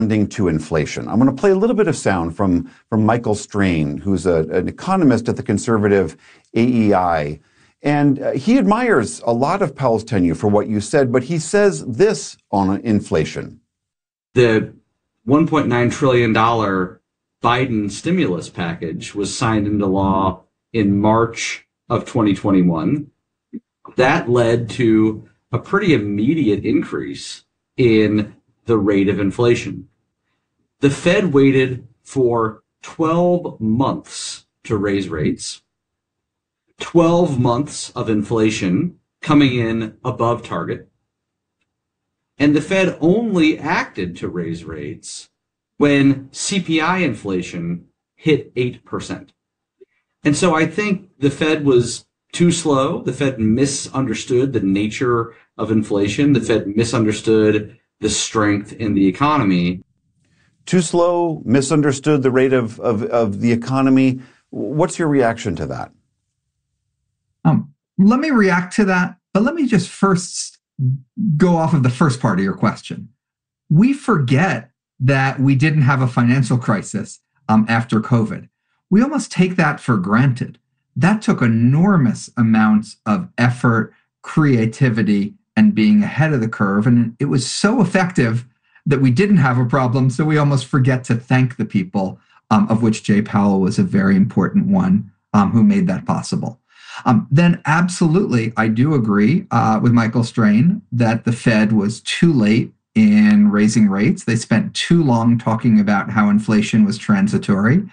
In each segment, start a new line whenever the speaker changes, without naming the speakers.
to inflation. I'm going to play a little bit of sound from Michael Strain, who's an economist at the conservative AEI. And he admires a lot of Powell's tenure for what you said, but he says this on inflation.
The $1.9 trillion Biden stimulus package was signed into law in March of 2021. That led to a pretty immediate increase in the rate of inflation. The Fed waited for 12 months to raise rates, 12 months of inflation coming in above target. And the Fed only acted to raise rates when CPI inflation hit 8%. And so I think the Fed was too slow. The Fed misunderstood the nature of inflation. The Fed misunderstood the strength in the economy.
Too slow, misunderstood the rate of the economy. What's your reaction to that?
Let me react to that, but let me just first go off of the first part of your question. We forget that we didn't have a financial crisis after COVID. We almost take that for granted. That took enormous amounts of effort, creativity, and being ahead of the curve. And it was so effective that we didn't have a problem. So we almost forget to thank the people, of which Jay Powell was a very important one, who made that possible. Then absolutely, I do agree with Michael Strain that the Fed was too late in raising rates. They spent too long talking about how inflation was transitory.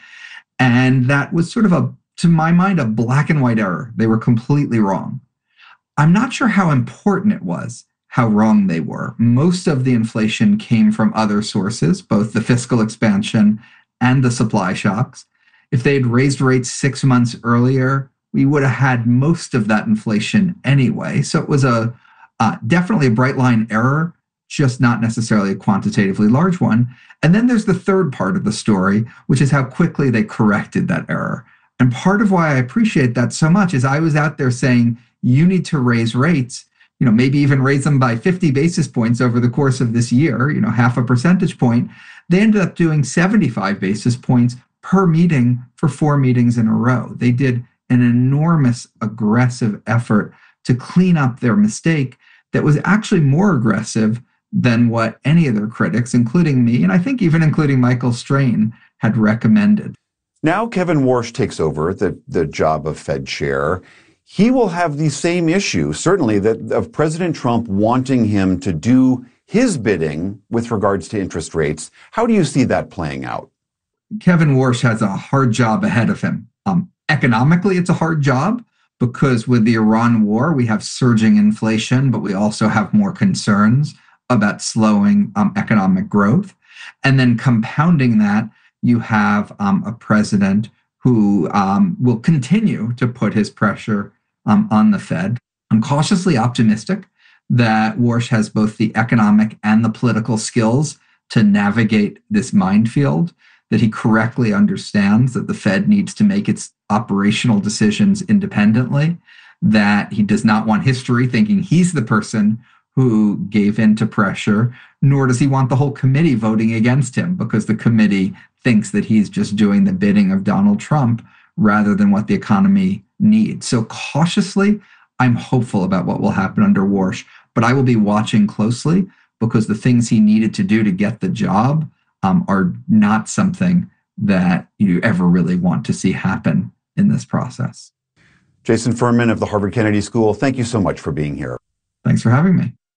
And that was sort of to my mind, a black and white error. They were completely wrong. I'm not sure how important it was, how wrong they were. Most of the inflation came from other sources, both the fiscal expansion and the supply shocks. If they'd raised rates 6 months earlier, we would have had most of that inflation anyway. So it was definitely a bright line error, just not necessarily a quantitatively large one. And then there's the third part of the story, which is how quickly they corrected that error. And part of why I appreciate that so much is I was out there saying, you need to raise rates, maybe even raise them by 50 basis points over the course of this year, half a percentage point. They ended up doing 75 basis points per meeting for 4 meetings in a row. They did an enormous aggressive effort to clean up their mistake that was actually more aggressive than what any of their critics, including me, and I think even including Michael Strain, had recommended.
Now Kevin Warsh takes over the job of Fed chair. He will have the same issue, certainly, that of President Trump wanting him to do his bidding with regards to interest rates. How do you see that playing out?
Kevin Warsh has a hard job ahead of him. Economically, it's a hard job because with the Iran war, we have surging inflation, but we also have more concerns about slowing economic growth. And then compounding that, you have a president who will continue to put his pressure on the Fed. I'm cautiously optimistic that Warsh has both the economic and the political skills to navigate this minefield, that he correctly understands that the Fed needs to make its operational decisions independently, that he does not want history thinking he's the person who gave in to pressure, nor does he want the whole committee voting against him because the committee thinks that he's just doing the bidding of Donald Trump rather than what the economy needs. So cautiously, I'm hopeful about what will happen under Warsh, but I will be watching closely because the things he needed to do to get the job are not something that you ever really want to see happen in this process.
Jason Furman of the Harvard Kennedy School, thank you so much for being here.
Thanks for having me.